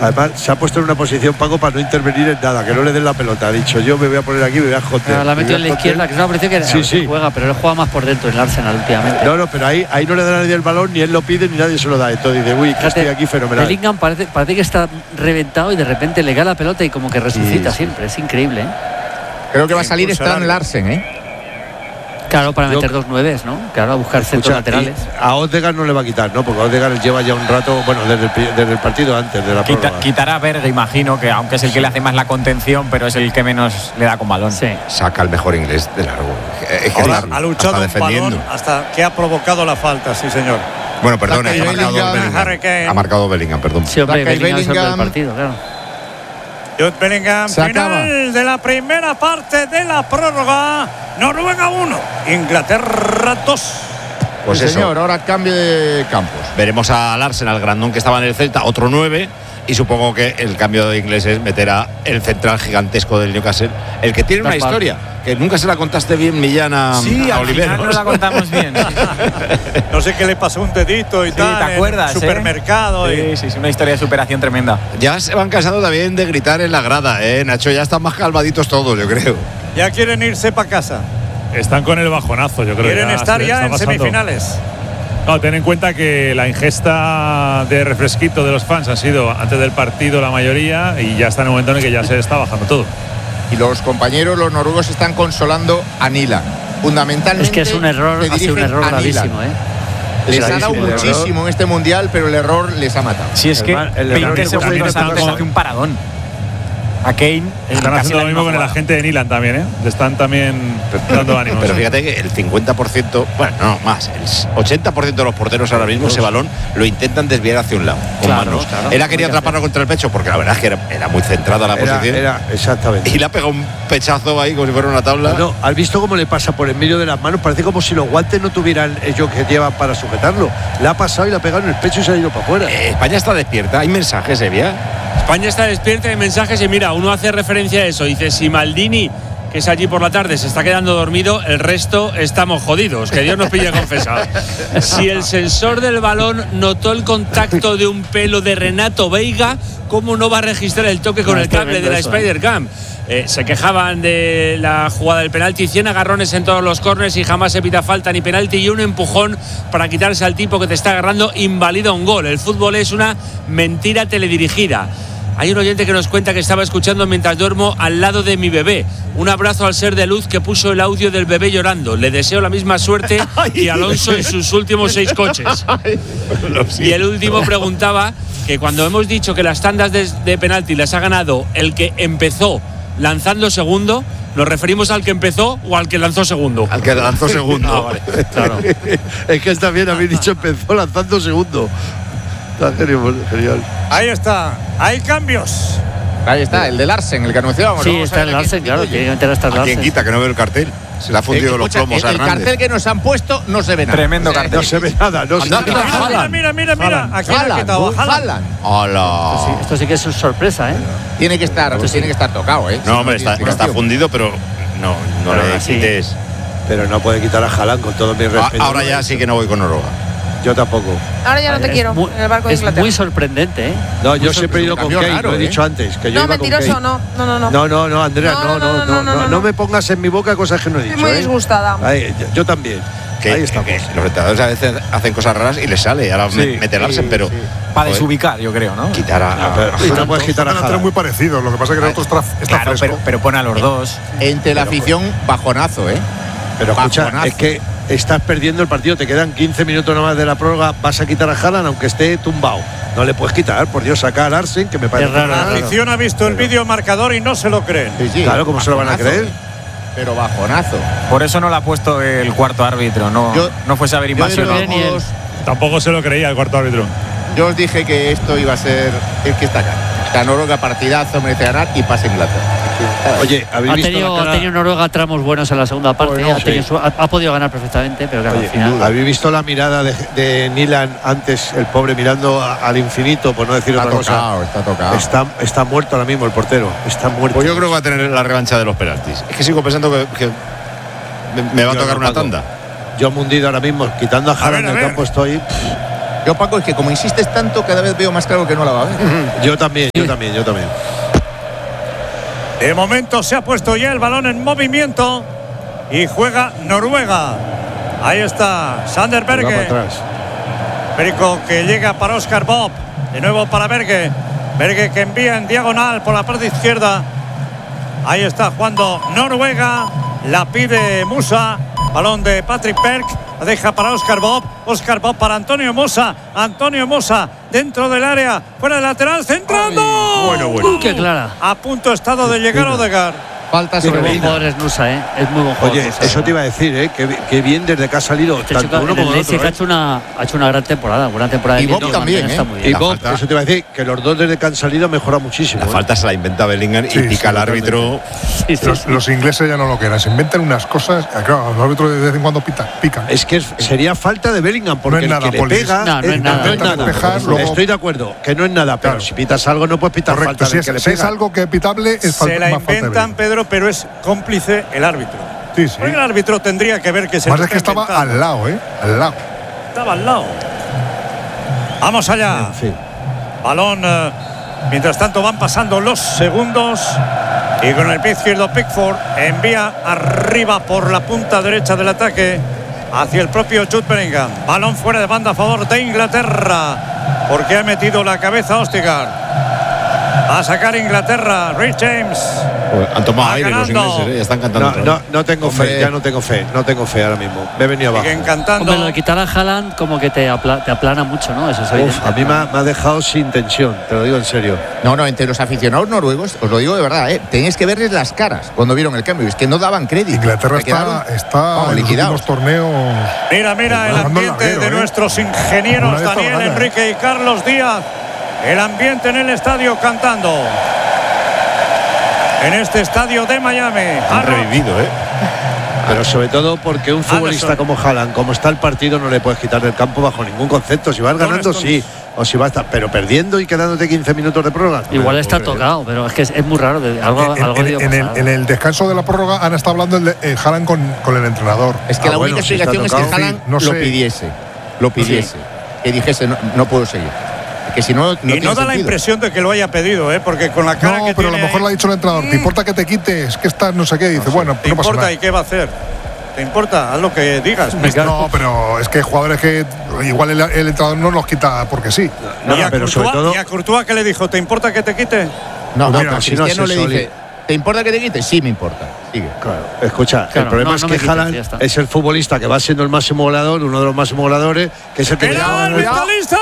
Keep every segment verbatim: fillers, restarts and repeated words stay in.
Además, se ha puesto en una posición, Paco, para no intervenir en nada, que no le den la pelota. Ha dicho, yo me voy a poner aquí, me voy a joder. La ha metido en la izquierda, que es una posición que sí, sí. juega, pero él juega más por dentro en el Arsenal últimamente. No, no, pero ahí, ahí no le da a nadie el balón, ni él lo pide, ni nadie se lo da. Entonces dice, uy, que estoy aquí fenomenal. Bellingham parece, parece que está reventado y de repente le cae la pelota y como que resucita sí, siempre. Es increíble, ¿eh? Creo que va a salir Strand Larsen, ¿eh? Claro, para meter yo, dos nueves, ¿no? Claro, a buscar escucha, centros laterales. A Odegaard no le va a quitar, ¿no? Porque Odegaard lleva ya un rato, bueno, desde el, desde el partido antes de la Quita, prórroga. Quitará a Berge, imagino, que aunque es el que le hace más la contención, pero es el que menos le da con balón. Sí. Saca el mejor inglés de largo. Es que Ahora está, ha luchado un balón hasta que ha provocado la falta, sí, señor. Bueno, perdón, ha marcado Bellingham. Ha marcado Bellingham, perdón. Sí, hombre, Bellingham es el del partido, claro. Jude Bellingham, Se final acaba. de la primera parte de la prórroga. Noruega uno, Inglaterra dos. Pues sí, eso. señor, ahora cambio de campos. Veremos al Arsenal, grandón que estaba en el Celta, otro nueve. Y supongo que el cambio de inglés es meter a el central gigantesco del Newcastle, el que tiene una historia que nunca se la contaste bien, Millán, a, sí, a al Oliver. final no la contamos bien. Sí, sí. No sé qué le pasó un dedito y sí, tal. ¿te acuerdas? En el supermercado. ¿eh? y... Sí, sí, sí, una historia de superación tremenda. Ya se van cansando también de gritar en la grada, ¿eh? Nacho, ya están más calmaditos todos, yo creo. Ya quieren irse para casa. Están con el bajonazo, yo creo. Quieren ya estar ya en pasando. semifinales. No, ten en cuenta que la ingesta de refresquito de los fans ha sido antes del partido la mayoría y ya está en el momento en el que ya se está bajando todo. Y los compañeros, los noruegos, están consolando a Nilan. Fundamentalmente. Es que es un error, ha sido un error gravísimo, ¿eh? Les ha dado muchísimo en este mundial, pero el error les ha matado. Si es que veinte segundos antes hace un paradón. A Kane. Están haciendo lo mismo con el agente de Nilan también, ¿eh? Le están también dando ánimos. Pero fíjate que el cincuenta por ciento, bueno, no, más, el ochenta por ciento de los porteros ahora mismo ese balón lo intentan desviar hacia un lado, con claro, manos. Claro, Él ha querido atraparlo contra el pecho porque la verdad es que era, era muy centrada la era, posición. Era, exactamente. Y le ha pegado un pechazo ahí como si fuera una tabla. No, ¿has visto cómo le pasa por en medio de las manos? Parece como si los guantes no tuvieran ellos que llevan para sujetarlo. Le ha pasado y le ha pegado en el pecho y se ha ido para afuera. Eh, España está despierta, hay mensajes, Evia. España está despierta de mensajes y mira, uno hace referencia a eso. Dice, si Maldini, que es allí por la tarde, se está quedando dormido, el resto estamos jodidos. Que Dios nos pille confesado. Si el sensor del balón notó el contacto de un pelo de Renato Veiga, ¿cómo no va a registrar el toque con no, el cable de la eso, Spider-Cam? Eh, se quejaban de la jugada del penalti, cien agarrones en todos los corners y jamás se pita falta ni penalti y un empujón para quitarse al tipo que te está agarrando invalida un gol. El fútbol es una mentira teledirigida. Hay un oyente que nos cuenta que estaba escuchando mientras duermo al lado de mi bebé. Un abrazo al ser de luz que puso el audio del bebé llorando. Le deseo la misma suerte que Alonso en sus últimos seis coches. Y el último preguntaba que cuando hemos dicho que las tandas de, de penalti las ha ganado el que empezó lanzando segundo, ¿nos referimos al que empezó o al que lanzó segundo? Al que lanzó segundo. Ah, vale, claro. Es que está bien, habéis dicho empezó lanzando segundo. Está genial. Ahí está, hay cambios. Ahí está, el de Larsen, el que anunciábamos. Sí, Vamos está a ver el a quién Larsen, claro, sustituye. tiene que meter hasta el ¿A quién Larsen. quita que no ve el cartel? Se le ha fundido Eh, los escucha, plomos el, a el Hernández. cartel que nos han puesto no se ve nada. Tremendo cartel. No se ve nada, no se Anda, ve mira, nada. Mira, mira, mira, mira. Aquí ha Haaland, quitado Haaland. a Haaland. ¡Hola! Esto sí, esto sí que es sorpresa, ¿eh? Tiene que estar, Esto sí. tiene que estar tocado, ¿eh? No, hombre, Si no está, tiene está explicación. fundido, pero no, no Pero le así. quites. Pero no puede quitar a Haaland con todo mi A- respeto. Ahora ya sí que no voy con Noruega. Yo tampoco. Ahora ya no te Es quiero muy- en el barco de es Inglaterra. muy sorprendente, ¿eh? No, yo Muy siempre he ido con cambio Kane, raro, lo he ¿eh? dicho antes. Que yo No, iba con mentiroso, Kane. no, no, no, no. No, no, no, Andrea, no, no, no, no, no me pongas en mi boca cosas que no he dicho. Estoy muy ¿eh? disgustada. Ahí, yo, yo también. Que, Ahí estamos. que los entrenadores a veces hacen cosas raras y les sale. Ahora Sí, me- mete Larsen, pero Para joder, desubicar, yo creo, ¿no? quitar a. a- Pero tú no puedes quitar a Son Haaland. muy parecidos, lo que pasa es que el otro está, está Claro, fresco. pero, pero pone a los dos. Entre la afición, bajonazo, ¿eh? Pero escucha, Bajonazo. es que estás perdiendo el partido, te quedan quince minutos nomás de la prórroga, vas a quitar a Haaland aunque esté tumbado. No le puedes quitar, por Dios, saca a Larsen, que me parece raro, La Claro. afición ha visto el vídeo marcador y no se lo creen. Sí, sí. Claro, ¿cómo se lo van a Bajonazo, creer? ¿eh? Pero bajonazo. Por eso no lo ha puesto el cuarto árbitro. No, Yo- no fuese a haber Yo, invasión. de todos modos, Tampoco se lo creía el cuarto árbitro. yo os dije que esto iba a ser el que está acá. La Noruega partidazo, merece ganar y pasa Inglaterra. Oye, ¿habéis Ha visto tenido, la ha cara? tenido Noruega tramos buenos en la segunda parte. Bueno, ha, tenido sí. su- ha, ha podido ganar perfectamente, pero claro, Oye, al final. ¿habéis visto la mirada de, de Nilan antes, el pobre mirando a- al infinito, por no decir Está otra cosa? tocado, está tocado. Está, está muerto ahora mismo el portero, está muerto. Pues yo creo que va a tener la revancha de los penaltis. Es que sigo pensando que, que me, me va a Yo tocar no, una Paco. tanda. Yo mundido ahora mismo, quitando a Haaland ver, a del ver. campo estoy. Yo, Paco, es que como insistes tanto, cada vez veo más claro que no la va a ver. Yo también, yo también, yo también. De momento se ha puesto ya el balón en movimiento y juega Noruega. Ahí está Sander Berge. Va para atrás. Perico que llega para Oscar Bob. De nuevo para Berge. Berge que envía en diagonal por la parte izquierda. Ahí está jugando Noruega. La pide Musa. Balón de Patrick Berg. La deja para Oscar Bob. Oscar Bob para Antonio Mosa. Antonio Mosa dentro del área. Fuera del lateral. Centrando. Ay, bueno, bueno. Uy, qué clara. A punto estado de llegar Odegaard. Falta Qué sobre buen Bellingham. jugador es Nusa, ¿eh? Es muy buen jugador. Oye, Nusa, eso ¿eh? te iba a decir, ¿eh? Que, que bien desde que ha salido Este tanto chico uno en el como el Leipzig otro. ha ¿eh? hecho una ha hecho una gran temporada, buena temporada. Y de Bob Lindo, también, Martín, ¿eh? está muy Y bien. Bob, falta- eso te iba a decir, que los dos desde que han salido mejora muchísimo. La ¿eh? falta se la inventa Bellingham Sí, y pica sí, al árbitro. Sí, sí, Los, sí. los ingleses ya no lo quieran, se inventan unas cosas. Claro, los árbitros de vez en cuando pitan, pican. Es que es- sería falta de Bellingham, porque No es el nada, que le Polis. pega No, no es nada. no es Intenta nada. despejar, luego- Estoy de acuerdo, que no es nada, pero Claro. si pitas algo no puedes pitar Correcto, falta si del es, que le si es pega. algo que pitable, es falta Se la más falta de inventan, Bellingham. Pedro, pero es cómplice el árbitro. Sí, sí. Porque el árbitro tendría que ver que se Más lo es que está estaba inventando. al lado, ¿eh? Al lado. Estaba al lado. Vamos allá. En fin. Balón. eh, mientras tanto van pasando los segundos. Y con el pie izquierdo Pickford envía arriba por la punta derecha del ataque hacia el propio Jude Bellingham. Balón fuera de banda a favor de Inglaterra. Porque ha metido la cabeza Ostergaard. Va a sacar Inglaterra. Rhys James. Pues han tomado Va aire los ganando. ingleses, ¿eh? Ya están cantando. No, otra no, vez. no tengo Hombre. fe, ya no tengo fe, no tengo fe ahora mismo. Me he venido abajo. Siguen cantando. Hombre, lo de quitar a Haaland como que te, apla- te aplana mucho, ¿no? Eso es evidente. Uf, a mí me ha, me ha dejado sin tensión, te lo digo en serio. No, no, entre los aficionados noruegos, os lo digo de verdad, ¿eh? Tenéis que verles las caras cuando vieron el cambio. Es que no daban crédito. Inglaterra Se quedaron, está, está vamos, en los liquidados. últimos torneos. Mira, mira el Jugando ambiente larguero, de ¿eh? nuestros Una ingenieros vez Daniel, por gana. Enrique y Carlos Díaz. El ambiente en el estadio cantando. En este estadio de Miami. Han Hard Rock. revivido, ¿eh? Pero sobre todo porque un futbolista Anderson. como Haaland, como está el partido, no le puedes quitar del campo bajo ningún concepto. Si vas ganando, Stones. sí. O si vas, ta- pero perdiendo y quedándote quince minutos de prórroga. no Igual me está puedo creer. tocado, pero es que es, es muy raro. de- algo En, algo en- debió en el, pasar. en el descanso de la prórroga han estado hablando el de eh, Haaland con, con el entrenador. Es que Ah, la bueno, única si está explicación es que tocado. Haaland Sí, no lo sé. pidiese. Lo pidiese. Que dijese, no, no puedo seguir. Que si no, no Y tiene no da la sentido. impresión de que lo haya pedido, ¿eh? Porque con la cara No, que pero a lo tiene mejor le ha ahí, dicho el entrenador, ¿te importa que te quites? Que estás no sé qué. Dice, bueno, ¿te no pasa importa nada. y qué va a hacer? ¿Te importa? Haz lo que digas. No, pero es que hay jugadores que igual el, el entrenador no los quita porque sí. No, y, a pero sobre Courtois, todo. y a Courtois, ¿qué le dijo? ¿Te importa que te quite? No, no, Mira, pero si no Cristiano es le eso, dice, Oli. ¿te importa que te quites? Sí, me importa. Sigue. Claro, escucha, Claro, el problema no, es no que me quites, Haaland ya está. es el futbolista que va siendo el máximo goleador, uno de los máximos goleadores, que es el que ¡Era el mentalista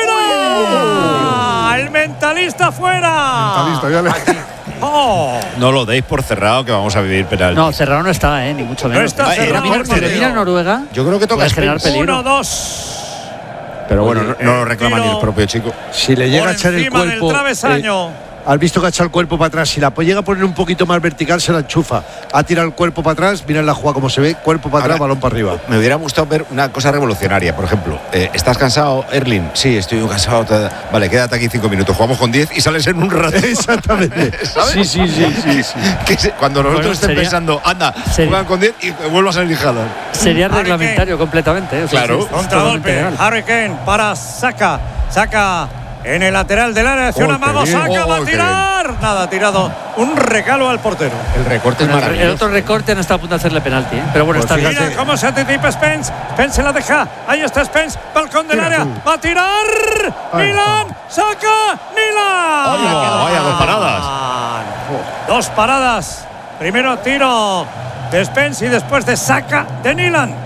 fuera! ¡El mentalista fuera! Mentalista, ya le- ¡Oh! No lo deis por cerrado que vamos a vivir penal. No, cerrado no está, ¿eh? Ni mucho menos. está Si cerrado, termina- si Martín. termina Noruega, Yo creo que toca puede generar Spence. peligro. Uno, dos. Pero bueno, no, no lo el reclama ni tiro el propio chico. Si le llega Por a echar el encima del cuerpo. travesaño. eh, has visto que ha echado el cuerpo para atrás. Si la llega a poner un poquito más vertical, se la enchufa. Ha tirado el cuerpo para atrás, mira la jugada como se ve, cuerpo para atrás, Ahora, balón para arriba. Me hubiera gustado ver una cosa revolucionaria, por ejemplo. eh, ¿Estás cansado, Erling? Sí, estoy muy cansado. ta- Vale, quédate aquí cinco minutos. Jugamos con diez y sales en un rato. Exactamente. ¿Sabes? Sí, sí, sí, sí, sí. Que se- cuando nosotros Bueno, estén sería- pensando, anda, sería- juegan con diez y vuelvo a salir Haaland. Sería Harry reglamentario completamente. ¿eh? O sea, Claro. sí, es totalmente Contragolpe. legal. Harry Kane para Saka. Saka en el lateral del área. Hacia Oh, una qué mago. bien. Saka va a Oh, qué tirar. Nada, ha tirado un regalo al portero. El recorte es El, el maravilloso. otro recorte no está a punto de hacerle penalti, ¿eh? Pero bueno, Pues está bien. fíjate. Mira cómo se anticipa Spence. Spence se la deja. Ahí está Spence. Balcón del Mira área. tú. Va a tirar. Ahí Milan. Saca. Milan. Vaya, vaya, dos paradas. Dos paradas. Primero tiro de Spence y después de Saka de Nilan.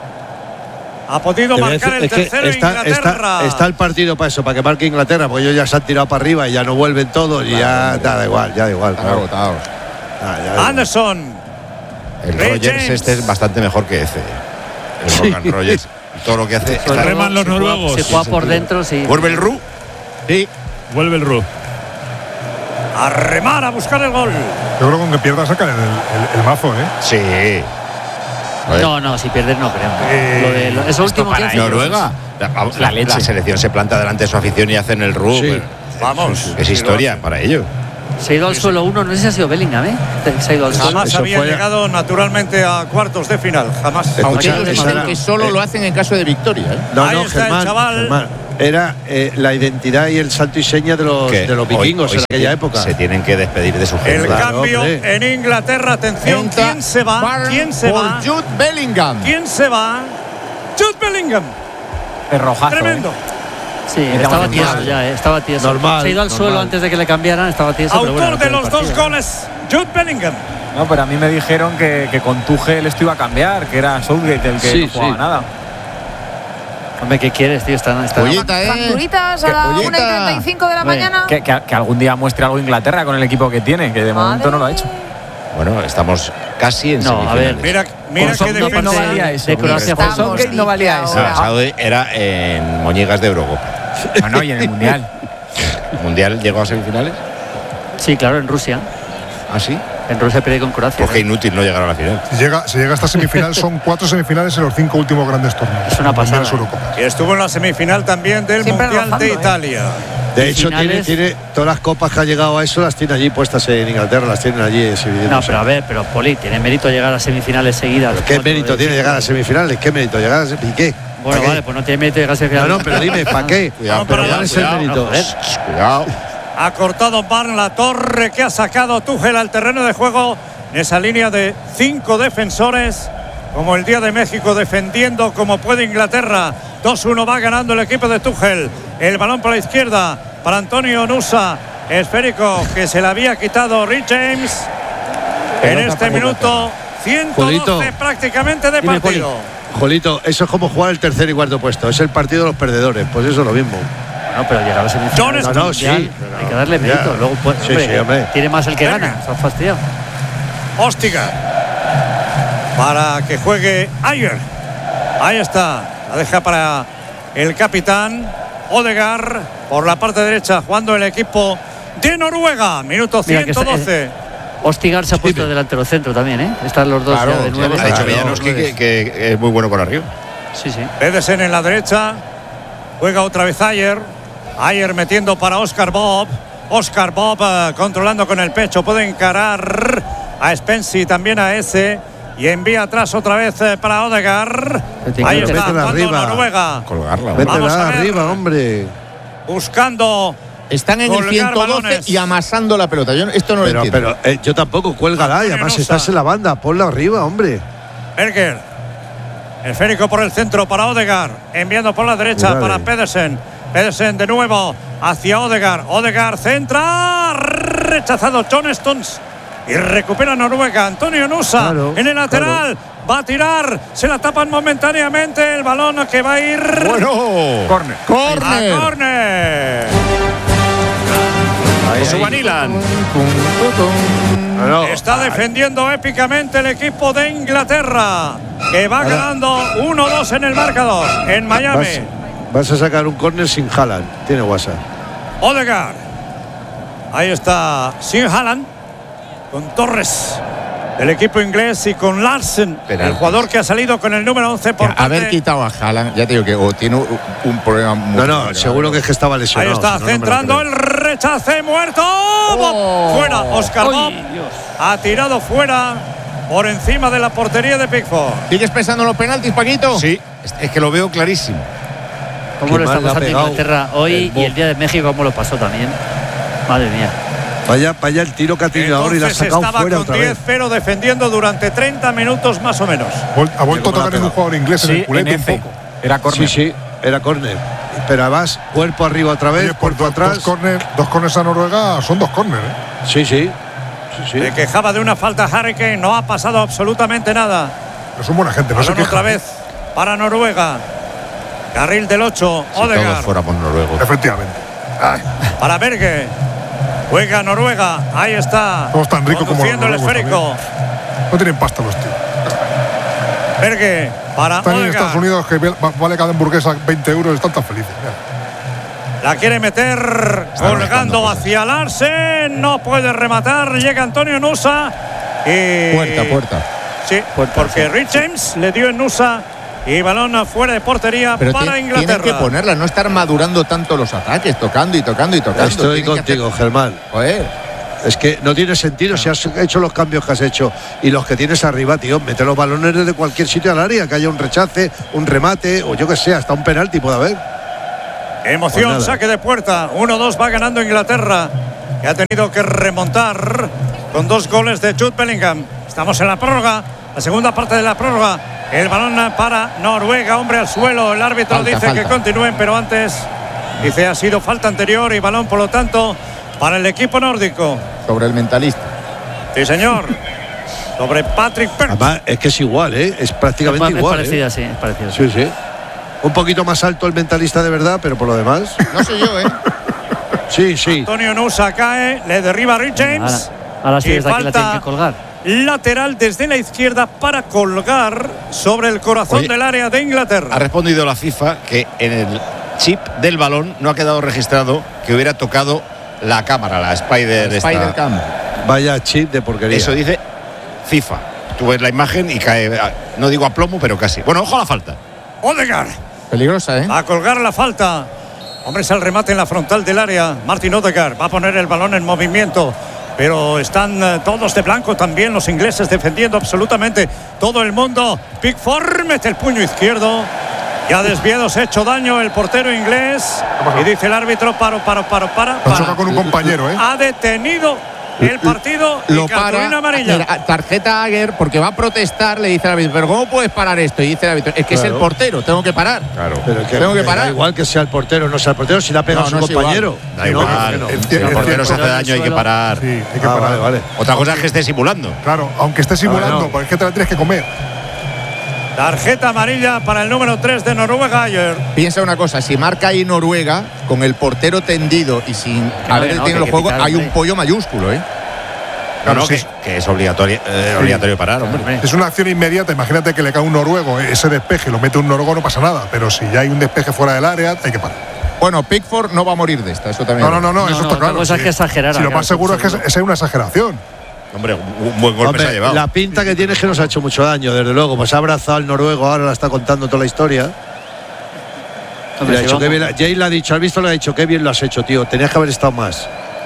Ha podido Te voy a marcar decir, el es que tercero está, Inglaterra. está- está el partido para eso, para que marque Inglaterra, porque ellos ya se han tirado para arriba y ya no vuelven todos y ya da, da igual, ya da igual. Están claro. agotados. Ah, ya da igual. Anderson. El Ray Rogers James. este es bastante mejor que ese. El Sí. Rogan Rogers. Todo lo que hace. Sobre está- todo, reman los si juega- noruegos. Si juega por dentro, sí. ¿Vuelve el Ru? Sí. Vuelve el Ru. A remar a buscar el gol. Yo creo que con que pierda sacan el, el, el mazo, ¿eh? Sí. Joder. No, no, si pierdes no creo. Eh, Lo de, lo- eso último que para hace. Noruega. La, vamos, la- leche. la selección se planta delante de su afición y hacen el Ru. Sí. pero- Vamos. Es historia para ellos. Se ha ido al suelo uno, no sé si ha sido Bellingham, ¿eh? Se ha ido al suelo. Jamás Eso había fue- llegado naturalmente a cuartos de final. Jamás. Escucha, Aunque ellos esa dicen era- que solo eh, lo hacen en caso de victoria. ¿eh? No, Ahí no, está el Germán, chaval. Germán, era eh, la identidad y el salto y seña de los, de los vikingos hoy, hoy en aquella se, época. Se tienen que despedir de su gente. El Claro, cambio hombre. en Inglaterra. Atención, Entra ¿quién se va? Barnes ¿Quién se por va? Jude Bellingham. ¿Quién se va? Jude Bellingham. Es rojazo. Tremendo. ¿eh? Sí, Mira, estaba normal. tieso ya, ¿eh? Estaba tieso. Normal, Se ha ido al normal. suelo antes de que le cambiaran, estaba tieso. pero Autor bueno, de no los quedó el dos partido. goles, Jude Bellingham. No, pero a mí me dijeron que, que con Tuchel esto iba a cambiar, que era Southgate el que Sí, no jugaba sí. nada. Hombre, ¿qué quieres, tío? Está, está Pollita, ¿eh? Facturitas a Que la una y pollita. treinta y cinco de la Hombre, mañana. Que, que- que algún día muestre algo Inglaterra con el equipo que tiene, que de momento no lo ha hecho. Bueno, estamos casi en No, a semifinales. ver. Mira, mira Con qué Southgate defensa. no valía eso. de Croacia Estamos, fue Southgate no valía dice eso. No, ahora. Saudi era en Moñigas de Eurocopa. No, no, y en el Mundial. ¿El Mundial llegó a semifinales? Sí, claro, en Rusia. ¿Ah, sí? En Rusia perdió con Croacia. Porque inútil no llegar a la final. Si llega, si llega a esta semifinal, son cuatro semifinales en los cinco últimos grandes torneos. Es una pasada, Mundiales, Eurocopas. Y estuvo en la semifinal también del Siempre Mundial rozando, de ¿eh? Italia. De hecho, tiene, finales- tiene todas las copas que ha llegado a eso, las tiene allí puestas en Inglaterra, las tienen allí exhibiéndose. No, pero a ver, pero Poli, tiene mérito llegar a semifinales seguidas. ¿Qué Cuatro mérito de tiene cinco. llegar a semifinales? ¿Qué mérito llegar a semifinales? ¿Y qué? Bueno, ¿Para qué? vale, pues no tiene mérito llegar a semifinales. No, no, pero dime, ¿para qué? Cuidado, pero ¿Cuál es el cuidado, mérito? joder. Cuidado. Ha cortado Barn la torre que ha sacado Tuchel al terreno de juego. Esa línea de cinco defensores, como el día de México, defendiendo como puede Inglaterra. dos uno va ganando el equipo de Tuchel. El balón por la izquierda para Antonio Nusa. Esférico que se le había quitado Rich James. En Pelota este para minuto ciento doce Julito. prácticamente de Dime, Poli. partido. Jolito, eso es como jugar el tercer y cuarto puesto. Es el partido de los perdedores. Pues eso es lo mismo. No, pero llegar a semifinales. John del No, no, Mundial, sí, pero- hay que darle mérito. ya. Luego, pues, Sí, hombre, sí, hombre. tiene más el que Venga. gana. Se ha fastidiado. Hostiga para que juegue Ayer. Ahí está, la deja para el capitán Odegaard por la parte derecha, jugando el equipo de Noruega. Minuto Mira que ciento está- doce. Ostigar se ha puesto delantero centro también, ¿eh? Están los dos Claro, ya de sí, nueve. Ha dicho Claro, Villanowski que, que es muy bueno por arriba. Sí, sí. Pedersen en la derecha, juega otra vez Ayer. Ayer metiendo para Oscar Bob. Oscar Bob eh, controlando con el pecho, puede encarar a Spence y también a ese. Y envía atrás otra vez eh, para Odegaard. Tiene Ahí que está, métela jugando arriba. Noruega. Colgarla. hombre. Vamos a Métela ver. arriba, hombre. Buscando. Están en el Colgar ciento doce balones. y amasando la pelota. Yo esto no Pero, lo entiendo. pero eh, yo tampoco, cuélgala. Y Antonio además Nusa. estás en la banda. Ponla arriba, hombre. Berger. Esférico por el centro para Odegaard. Enviando por la derecha Cuidado. para Pedersen. Pedersen de nuevo hacia Odegaard. Odegaard centra. Rechazado John Stones. Y recupera Noruega. Antonio Nusa Claro, en el lateral. Va a tirar. Se la tapan momentáneamente. El balón que va a ir Bueno. Corner. a Corner. córner. Josuan Ilan. No, no. Está defendiendo épicamente el equipo de Inglaterra, que va ganando uno dos en el marcador en Miami. Vas, vas a sacar un córner sin Haaland. Tiene WhatsApp. Odegaard. Ahí está Sin Haaland con Torres del equipo inglés y con Larsen, el Penaltis. jugador que ha salido con el número once por parte. Haber quitado a Haaland, ya te digo que o tiene un, un problema muy No, no, grave. seguro que es que estaba Ahí lesionado. está, si no, no me lo centrando creo. el rechace muerto. Bob. Fuera, Oscar Uy, Bob Dios. ha tirado fuera por encima de la portería de Pickford. ¿Sigues pensando en los penaltis, Paquito? Sí, es- es que lo veo clarísimo. ¿Cómo Qué lo está mal le ha pasando pegado Inglaterra hoy el y Bob. el día de México, cómo lo pasó también? Madre mía. Vaya, vaya el tiro que ha tenido ahora y la ha Entonces sacado estaba fuera con otra diez vez. cero defendiendo durante treinta minutos más o menos. Vol- Ha vuelto a Llegó tocar en la un jugador inglés en Sí, el culete en un F. poco. Era corner. Sí, sí, era córner. Pero además, cuerpo arriba otra vez, Oye, pues cuerpo dos, atrás. dos corners dos corners a Noruega son dos corners, ¿eh? Sí, sí. Sí, sí. Se quejaba de una falta Harry Kane, no ha pasado absolutamente nada. Pero son buena gente, no se Balón quejan. otra vez para Noruega. Carril del ocho, Si todos Odegaard fuéramos noruegos. Efectivamente. Ay, para Berge. Juega Noruega, ahí está. Todos tan ricos como los conduciendo el noruegos esférico. no tienen pasta los tíos. Berge para Están en Odegaard. Estados Unidos que va- vale cada hamburguesa veinte euros, están tan felices. Mira. La quiere meter colgando buscando cosas. hacia Larsen. No puede rematar. Llega Antonio Nusa. Y Puerta, puerta. Sí, porque Rich James le dio en Nusa y balón fuera de portería Pero para ti- Inglaterra. tienen que ponerla, no estar madurando tanto los ataques, tocando y tocando y tocando. Estoy Tienen que contigo, hacer- Germán. Joder. Es que no tiene sentido si has hecho los cambios que has hecho y los que tienes arriba, tío. Mete los balones desde cualquier sitio al área, que haya un rechace, un remate o yo que sé, hasta un penalti puede haber. Emoción, Pues saque de puerta. uno dos va ganando Inglaterra, que ha tenido que remontar con dos goles de Jude Bellingham. Estamos en la prórroga, la segunda parte de la prórroga. El balón para Noruega, hombre al suelo. El árbitro Falta, dice falta. que continúen, pero antes dice ha sido falta anterior y balón, por lo tanto, para el equipo nórdico. Sobre el mentalista. Sí, señor. Sobre Patrick Perch. Además, es que es igual, ¿eh? Es prácticamente Es igual. parecida, ¿eh? sí, es parecida. Sí, sí. Un poquito más alto el mentalista de verdad, pero por lo demás. No soy yo, ¿eh? Sí, sí. Antonio Nusa cae, le derriba a Rich James. Ahora, ahora sí, Y desde aquí la falta tienen que colgar. lateral desde la izquierda para colgar sobre el corazón Oye, del área de Inglaterra. Ha respondido la FIFA que en el chip del balón no ha quedado registrado que hubiera tocado la cámara, la Spider. esta. Spider Cam. Vaya chip de porquería. Eso dice FIFA. Tú ves la imagen y cae, no digo a plomo, pero casi. Bueno, ojo a la falta. Odegaard Peligrosa, ¿eh? va a colgar la falta. Hombre, es el remate en la frontal del área. Martin Odegaard va a poner el balón en movimiento. Pero están eh, todos de blanco también los ingleses defendiendo absolutamente todo el mundo. Pickford mete el puño izquierdo. Ya desviado, se ha hecho daño el portero inglés. Y dice el árbitro, paro, paro, paro, para. Lo choca con un compañero, ¿eh? Ha detenido el partido y Lo cartulina para. amarilla. Mira, tarjeta Aguer porque va a protestar, le dice el árbitro. Pero ¿cómo puedes parar esto? Y dice el árbitro. Es que es Claro. el portero, tengo que parar. Claro. Pero es que, Tengo que me da parar. igual que sea el portero o no sea el portero, si le ha pegado No, a su no es compañero. Da No, igual. ¿por qué no? El- Si el el- portero se hace el- daño, hay que suelo. parar. Sí, hay que Ah, parar. vale, vale. Otra cosa es que esté simulando. Claro, aunque esté simulando, no. porque es que te la tienes que comer. Tarjeta amarilla para el número tres de Noruega ayer. Piensa una cosa, si marca ahí Noruega, con el portero tendido y sin no, haber que no, detenido que el hay que juego, pitar, hay un hombre. pollo mayúsculo, ¿eh? No, Claro, no, sí, que, que es obligatorio, eh, obligatorio parar, hombre. Es una acción inmediata. Imagínate que le cae un noruego, ese despeje, lo mete un noruego, no pasa nada. Pero si ya hay un despeje fuera del área, hay que parar. Bueno, Pickford no va a morir de esta, eso también. No, no, no, no, No, eso no, está otra claro. cosa es sí. que exagerar, Si lo claro, más seguro es que es, seguro. es una exageración. Hombre, un, un buen golpe Hombre, se ha llevado. la pinta que tiene es que nos ha hecho mucho daño, desde luego. Pues ha abrazado al noruego, ahora la está contando toda la historia. Hombre, Le ha si dicho, vamos- qué bien, Jay le ha dicho, has visto, le ha dicho, qué bien lo has hecho, tío. Tenías que haber estado más.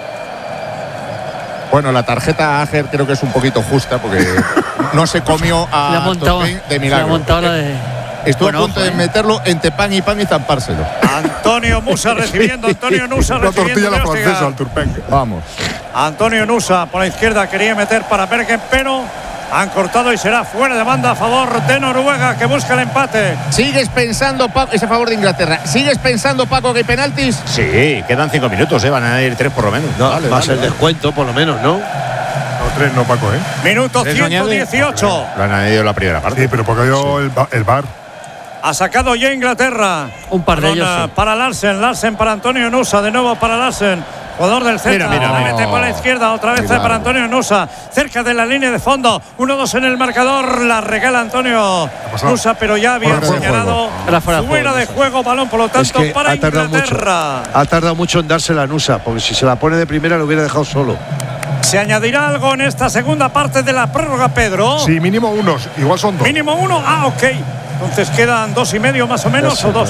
Bueno, la tarjeta Ager creo que es un poquito justa porque no se comió a Le ha montado, Turpin de le ha milagro. montado la de. Estuvo Bueno, a punto ojo, de ¿eh? meterlo entre pan y pan y zampárselo. Antonio Musa recibiendo, Antonio Nusa Una tortilla recibiendo a la de francesa Odegaard. al Turpen. Vamos. Antonio Nusa por la izquierda quería meter para Bergen, pero han cortado y será fuera de banda a favor de Noruega, que busca el empate. ¿Sigues pensando, Paco, es a favor de Inglaterra? ¿Sigues pensando, Paco, que hay penaltis? Sí, quedan cinco minutos, ¿eh? Van a ir tres por lo menos. No, Vale, más vale, el vale. descuento, por lo menos, ¿no? No, tres no, Paco, ¿eh? Minuto ¿Tres no ciento añade? dieciocho. Lo han añadido en la primera parte. Sí, pero porque dio el, ba- el bar. Ha sacado ya Inglaterra. Un par de Balón, ellos, eh, sí. Para Larsen, Larsen para Antonio Nusa, de nuevo para Larsen. Jugador del centro, Mira, mira, la mira. mete por la izquierda, otra vez Muy para largo. Antonio Nusa, cerca de la línea de fondo, uno dos en el marcador, la regala Antonio pasado? Nusa, pero ya había Fuera de señalado Era fuera de fuera juego, de Nusa. juego, balón por lo Es tanto que para ha tardado mucho. Inglaterra. Ha tardado mucho en darse la Nusa, porque si se la pone de primera lo hubiera dejado solo. ¿Se añadirá algo en esta segunda parte de la prórroga, Pedro? Sí, mínimo unos, igual son dos. Mínimo uno, ah, ok. Entonces quedan dos y medio más o menos, Ya sé, o dos.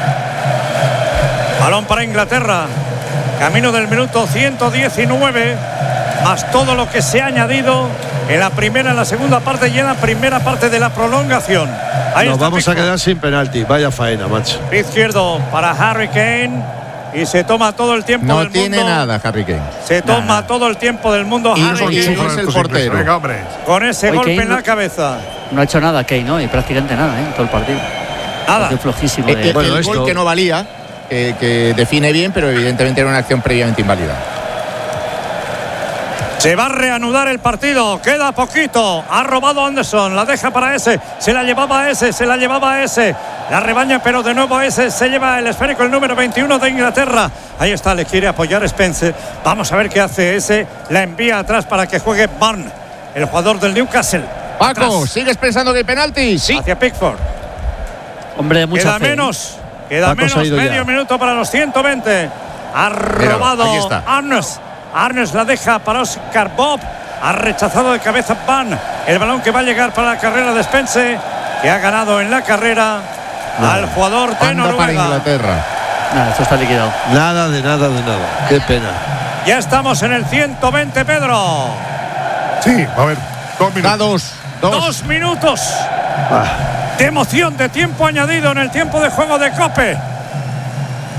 Balón para Inglaterra. Camino del minuto ciento diecinueve, más todo lo que se ha añadido en la primera, en la segunda parte y en la primera parte de la prolongación. Ahí Nos está vamos a Pickford. quedar sin penalti. Vaya faena, macho. Pie izquierdo para Harry Kane y se toma todo el tiempo No del tiene mundo. nada, Harry Kane. Se toma todo el tiempo del mundo Y Harry son Kane chuflas. es el portero. Venga, hombre. con ese Hoy golpe Kane en la no- cabeza. No ha hecho nada Kane, ¿no? Y prácticamente nada, ¿eh? En todo el partido. Nada. Partido flojísimo. Eh, de- eh, Bueno, el esto- gol que no valía, eh, que define bien, pero evidentemente era una acción previamente inválida. Se va a reanudar el partido, queda poquito. Ha robado Anderson, la deja para ese, se la llevaba a ese, se la llevaba a ese. La rebaña, pero de nuevo ese se lleva el esférico, el número veintiuno de Inglaterra. Ahí está, le quiere apoyar Spence. Vamos a ver qué hace ese. La envía atrás para que juegue Barn, el jugador del Newcastle. Paco, Atrás, ¿sigues pensando que hay penaltis? Sí. hacia Pickford. Hombre, mucha Queda fe, ¿eh? menos, queda Paco se ha menos, ido medio ya. minuto para los ciento veinte. Ha Míralo, robado aquí está. Arnes. Arnes la deja para Oscar Bob. Ha rechazado de cabeza Van. El balón que va a llegar para la carrera de Spence, que ha ganado en la carrera al jugador de Banda para Noruega. Inglaterra. Nada, esto está liquidado. Nada de nada de nada. Qué pena. Ya estamos en el ciento veinte, Pedro. Sí, a ver, dos Da minutos. dos. Dos. Dos minutos Ah, de emoción, de tiempo añadido en el tiempo de juego de Cope.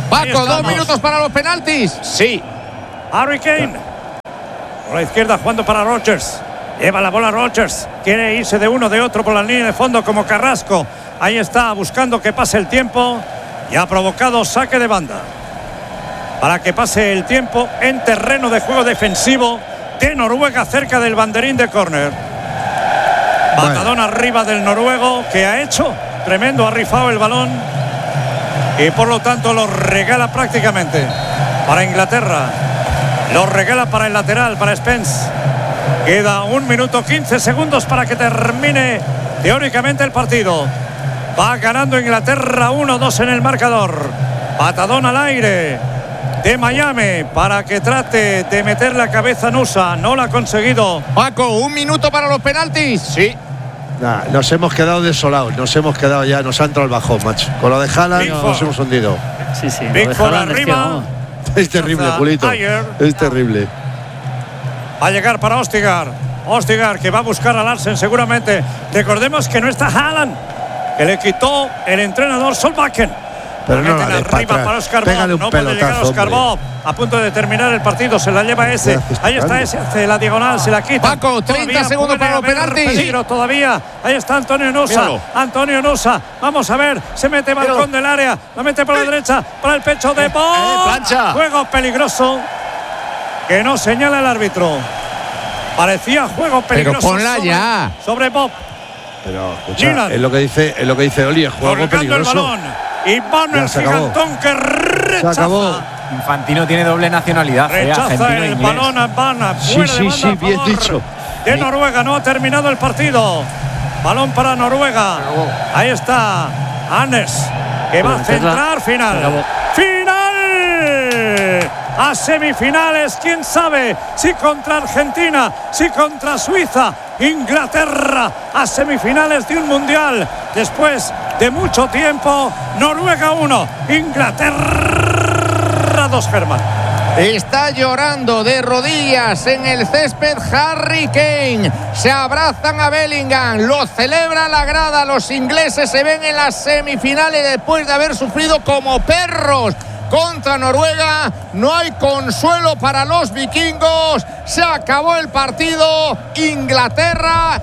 Paco, dos minutos para los penaltis. Sí. Harry Kane. Por la izquierda jugando para Rodgers. Lleva la bola Rodgers. Quiere irse de uno de otro por la línea de fondo como Carrasco. Ahí está buscando que pase el tiempo. Y ha provocado saque de banda. Para que pase el tiempo en terreno de juego defensivo de Noruega cerca del banderín de córner. Patadón bueno. arriba del noruego que ha hecho. Tremendo, ha rifado el balón. Y por lo tanto lo regala prácticamente para Inglaterra. Lo regala para el lateral, para Spence. Queda un minuto quince segundos para que termine teóricamente el partido. Va ganando Inglaterra uno dos en el marcador. Patadón al aire de Miami para que trate de meter la cabeza Nusa. No lo ha conseguido. Paco, un minuto para los penaltis. Sí. Nah, nos hemos quedado desolados. Nos hemos quedado ya. Nos ha entrado el bajón, macho. Con lo de Haaland nos Bigford. hemos hundido. Sí, sí. Bigford arriba. Es terrible, Julito. Es terrible. Va a llegar para Ostigar. Ostigar que va a buscar a Larsen seguramente. Recordemos que no está Haaland, que le quitó el entrenador Solbakken. Pero no la arriba para, atrás. para Oscar Pégale Bob. un No puede llegar pelotazo, Oscar hombre. Bob. A punto de terminar el partido. Se la lleva ese. Ahí está ese. Hace la diagonal. Se la quita. Paco, treinta Todavía segundos puede para los haber penaltis. peligro todavía. Ahí está Antonio Nusa. Míralo. Antonio Nusa. Vamos a ver. Se mete balcón del área. La mete por la derecha. Para el pecho de Bob. eh, plancha. Juego peligroso que no señala el árbitro. Parecía juego peligroso. Pero ponla sobre, ya. sobre Bob. Pero escucha, Gillan. es lo que dice, es lo que dice Oli, es juego Colgando el peligroso. balón. Y Bono Ya el se acabó. gigantón que rechaza. Se acabó. Infantino tiene doble nacionalidad, eh, Rechaza argentino e el inglés. balón a Bana. Sí, Fuera de sí, banda sí, a bien favor dicho. de Noruega. No ha terminado el partido. Balón para Noruega. Ahí está Anders, que va a centrar. Final. Final. A semifinales, quién sabe si contra Argentina, si contra Suiza, Inglaterra a semifinales de un mundial. Después de mucho tiempo, Noruega uno, Inglaterra dos, Germán. Está llorando de rodillas en el césped Harry Kane. Se abrazan a Bellingham. Lo celebra la grada. Los ingleses se ven en las semifinales después de haber sufrido como perros contra Noruega. No hay consuelo para los vikingos. Se acabó el partido. Inglaterra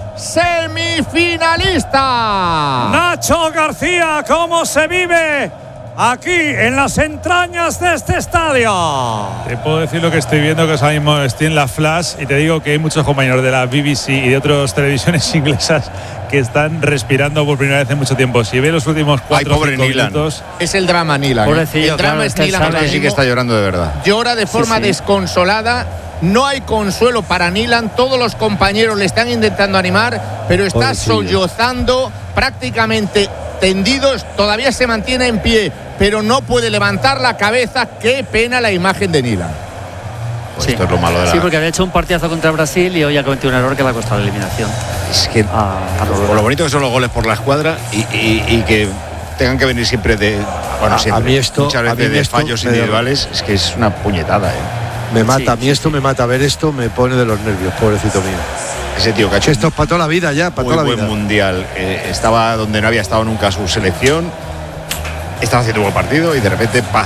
semifinalista. Nacho García, ¿cómo se vive aquí en las entrañas de este estadio? Te puedo decir lo que estoy viendo, que ahora mismo estoy en la Flash, y te digo que hay muchos compañeros de la B B C y de otras televisiones inglesas que están respirando por primera vez en mucho tiempo. Si ve los últimos cuatro Ay, pobre cinco Nyland. minutos… Es el drama Nyland. Pobrecillo, el drama claro, es es que Nyland. sabe- ahora Sí que mismo. está llorando de verdad. Llora de forma sí. desconsolada. No hay consuelo para Nyland. Todos los compañeros le están intentando animar, pero está Pobrecillo. sollozando, prácticamente tendido. Todavía se mantiene en pie, pero no puede levantar la cabeza. Qué pena la imagen de Nyland. Pues Sí. esto es lo malo de la… Sí, porque había hecho un partidazo contra Brasil y hoy ha cometido un error que le ha costado la eliminación. Es que A, a Noruega. por lo bonito que son los goles por la escuadra y, y- y que tengan que venir siempre de… Bueno, A- a siempre, mí esto- muchas a veces mí de esto fallos me da- individuales. Es que es una puñetada, ¿eh? Me mata, Sí, a mí sí, esto me mata. Ver esto me pone de los nervios, pobrecito mío. Ese tío que ha hecho Esto es para toda la vida ya, para muy toda la buen vida. mundial. Eh, estaba donde no había estado nunca su selección. Estaba haciendo un buen partido y de repente, pa,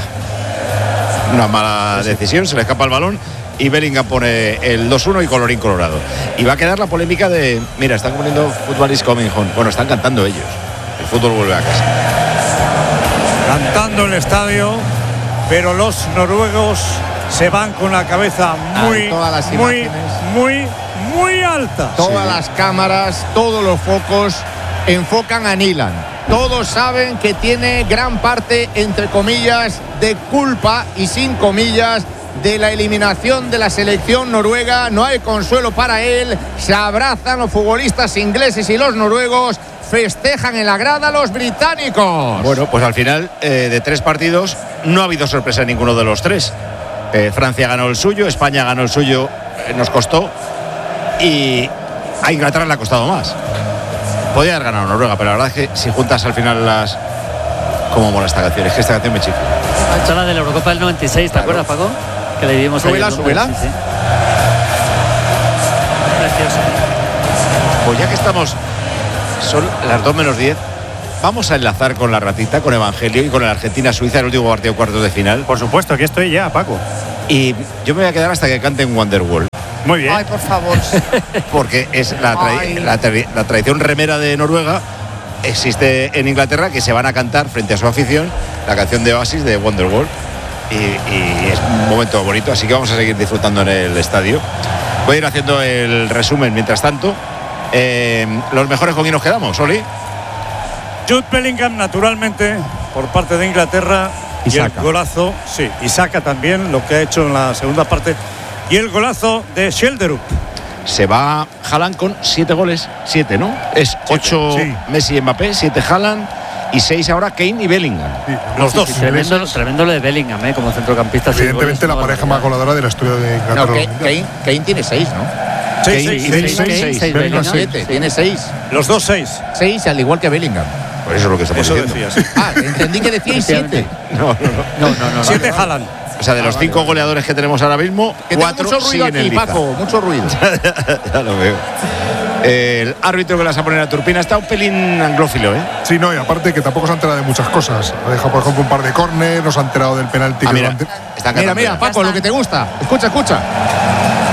una mala decisión, se le escapa el balón y Bellingham pone el dos uno y colorín colorado. Y va a quedar la polémica de, mira, están poniendo Football is coming home. Bueno, están cantando ellos. El fútbol vuelve a casa. Cantando el estadio, pero los noruegos se van con la cabeza muy, todas las muy, imágenes. muy, muy alta. Todas las cámaras, todos los focos enfocan a Nyland. Todos saben que tiene gran parte, entre comillas, de culpa y sin comillas, de la eliminación de la selección noruega. No hay consuelo para él. Se abrazan los futbolistas ingleses y los noruegos. Festejan en la grada los británicos. Bueno, pues al final eh, de tres partidos no ha habido sorpresa en ninguno de los tres. Eh, Francia ganó el suyo, España ganó el suyo, eh, nos costó, y a Inglaterra le ha costado más. Podía haber ganado Noruega, pero la verdad es que si juntas al final las… Cómo mola esta canción, es que esta canción me chifla. Esta es la de la Eurocopa del noventa y seis, ¿te acuerdas, Paco? Que le dimos Súbela, ayer, ¿no? súbela. Sí, sí. Precioso. Pues ya que estamos, son las dos menos diez, vamos a enlazar con la ratita, con Evangelio y con el Argentina-Suiza, el último partido cuartos de final. Por supuesto, aquí estoy ya, Paco. Y yo me voy a quedar hasta que canten Wonderwall. Muy bien. Ay, por favor. Porque es la, tra la, tra la tradición remera de Noruega. Existe en Inglaterra, que se van a cantar frente a su afición la canción de Oasis de Wonderwall. Y, y es un momento bonito, así que vamos a seguir disfrutando en el estadio. Voy a ir haciendo el resumen mientras tanto. Eh, los mejores, ¿con quién nos quedamos, Oli? Jude Bellingham, naturalmente, por parte de Inglaterra. Y, y el golazo, sí, y saca también lo que ha hecho en la segunda parte. Y el golazo de Schelderup. Se va Haaland con siete goles, siete, ¿no? Es ocho sí. Messi y Mbappé, siete Haaland y seis ahora Kane y Bellingham. Sí, los dos. Tremendo, tremendo lo de Bellingham, ¿eh? Como centrocampista. Evidentemente la pareja más goleadora de la historia de Inglaterra. No, Kane, Kane, Kane tiene seis, ¿no? Sí, seis, sí, seis, seis, seis, seis, Bellingham siete, tiene seis. Los dos seis. Seis, al igual que Bellingham. Por eso es lo que estamos eso diciendo. Decías. Ah, entendí que decíais siete. No, no, no. No, no, no. Siete no. Haaland. O sea, de los cinco goleadores que tenemos ahora mismo, Que cuatro mucho ruido siguen aquí, en lista. Paco, mucho ruido. Ya lo veo. El árbitro que las va a poner a Turpina está un pelín anglófilo, ¿eh? Sí, no, y aparte que tampoco se ha enterado de muchas cosas. Ha dejado, por ejemplo, un par de córneres, no se ha enterado del penalti. Ah, que mira, ante... están Mira, cantando mira, ya. Paco, lo que te gusta. Escucha, escucha.